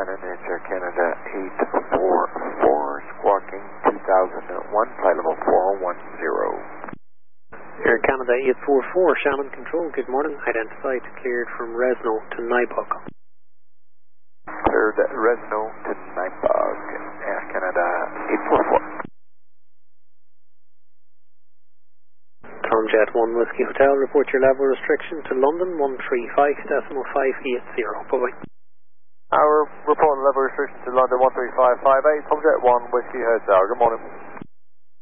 Shannon, it's Air Canada 844, squawking 2001, flight level 410. Air Canada 844, Shannon Control, good morning. Identified, cleared from Resno to Nybog. Cleared Resno to Nybog, Air Canada 844. Tomjet 1 Whiskey Hotel, report your level restriction to London 135.580. Bye-bye. Our report level restriction to London 135.580, Tomjet 1 Whiskey Hotel. Good morning.